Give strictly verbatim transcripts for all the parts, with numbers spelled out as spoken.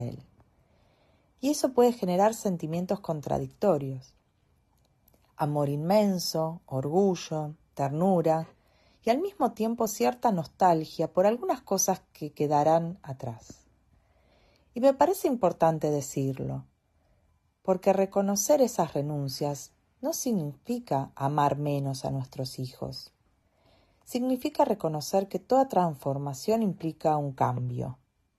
él. Y eso puede generar sentimientos contradictorios. Amor inmenso, orgullo, ternura y al mismo tiempo cierta nostalgia por algunas cosas que quedarán atrás. Y me parece importante decirlo, porque reconocer esas renuncias no significa amar menos a nuestros hijos. Significa reconocer que toda transformación implica un cambio,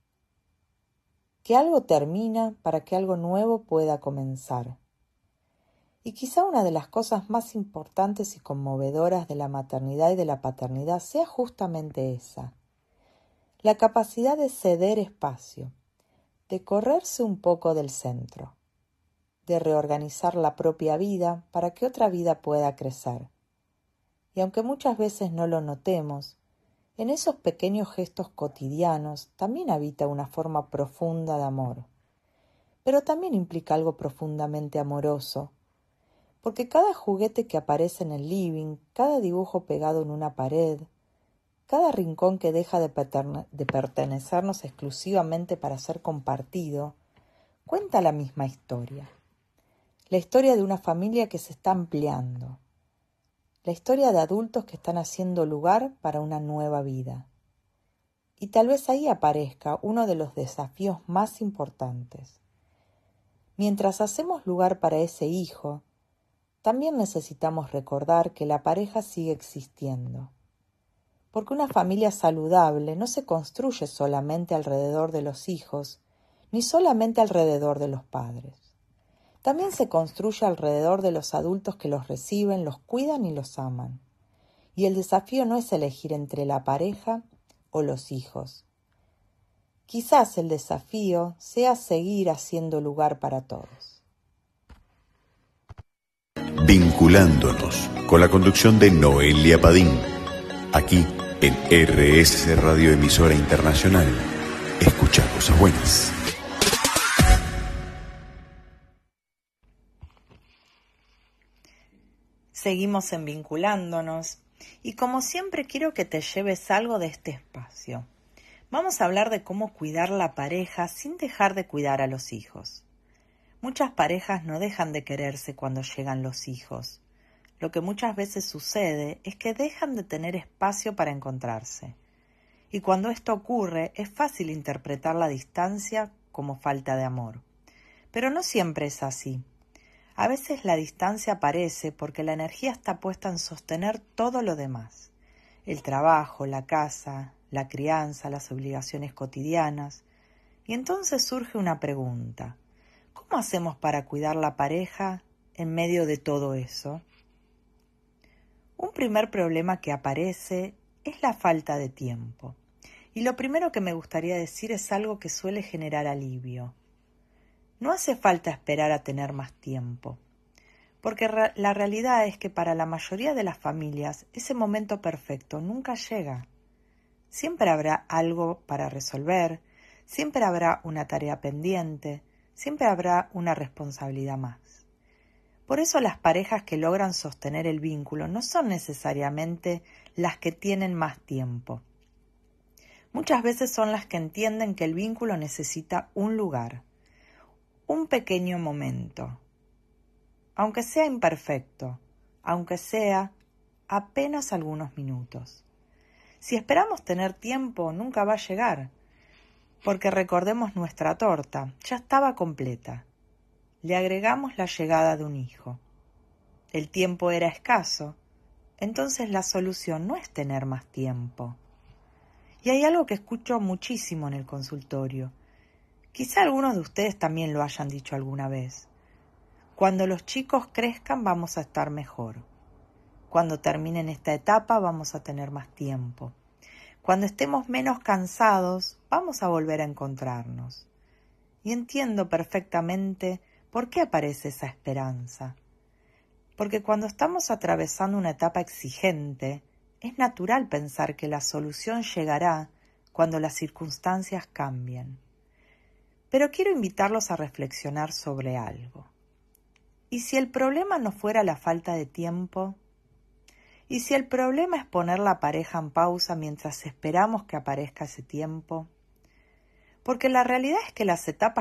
que algo termina para que algo nuevo pueda comenzar. Y quizá una de las cosas más importantes y conmovedoras de la maternidad y de la paternidad sea justamente esa, la capacidad de ceder espacio, de correrse un poco del centro, de reorganizar la propia vida para que otra vida pueda crecer. Y aunque muchas veces no lo notemos, en esos pequeños gestos cotidianos también habita una forma profunda de amor. Pero también implica algo profundamente amoroso, porque cada juguete que aparece en el living, cada dibujo pegado en una pared, cada rincón que deja de, pertene- de pertenecernos exclusivamente para ser compartido, cuenta la misma historia. La historia de una familia que se está ampliando. La historia de adultos que están haciendo lugar para una nueva vida. Y tal vez ahí aparezca uno de los desafíos más importantes. Mientras hacemos lugar para ese hijo, también necesitamos recordar que la pareja sigue existiendo. Porque una familia saludable no se construye solamente alrededor de los hijos, ni solamente alrededor de los padres. También se construye alrededor de los adultos que los reciben, los cuidan y los aman. Y el desafío no es elegir entre la pareja o los hijos. Quizás el desafío sea seguir haciendo lugar para todos. Vinculándonos, con la conducción de Noelia Padín, aquí en R S C Radio Emisora Internacional. Escucha cosas buenas. Seguimos en Vinculándonos y como siempre quiero que te lleves algo de este espacio. Vamos a hablar de cómo cuidar la pareja sin dejar de cuidar a los hijos. Muchas parejas no dejan de quererse cuando llegan los hijos. Lo que muchas veces sucede es que dejan de tener espacio para encontrarse. Y cuando esto ocurre, es fácil interpretar la distancia como falta de amor. Pero no siempre es así. A veces la distancia aparece porque la energía está puesta en sostener todo lo demás. El trabajo, la casa, la crianza, las obligaciones cotidianas. Y entonces surge una pregunta. ¿Cómo hacemos para cuidar la pareja en medio de todo eso? Un primer problema que aparece es la falta de tiempo. Y lo primero que me gustaría decir es algo que suele generar alivio. No hace falta esperar a tener más tiempo, porque ra- la realidad es que para la mayoría de las familias ese momento perfecto nunca llega. Siempre habrá algo para resolver, siempre habrá una tarea pendiente, siempre habrá una responsabilidad más. Por eso las parejas que logran sostener el vínculo no son necesariamente las que tienen más tiempo. Muchas veces son las que entienden que el vínculo necesita un lugar, un pequeño momento, aunque sea imperfecto, aunque sea apenas algunos minutos. Si esperamos tener tiempo, nunca va a llegar, porque recordemos nuestra torta, ya estaba completa. Le agregamos la llegada de un hijo. El tiempo era escaso, entonces la solución no es tener más tiempo. Y hay algo que escucho muchísimo en el consultorio. Quizá algunos de ustedes también lo hayan dicho alguna vez. Cuando los chicos crezcan vamos a estar mejor. Cuando terminen esta etapa vamos a tener más tiempo. Cuando estemos menos cansados vamos a volver a encontrarnos. Y entiendo perfectamente por qué aparece esa esperanza. Porque cuando estamos atravesando una etapa exigente, es natural pensar que la solución llegará cuando las circunstancias cambien. Pero quiero invitarlos a reflexionar sobre algo. ¿Y si el problema no fuera la falta de tiempo? ¿Y si el problema es poner la pareja en pausa mientras esperamos que aparezca ese tiempo? porque la realidad es que las etapas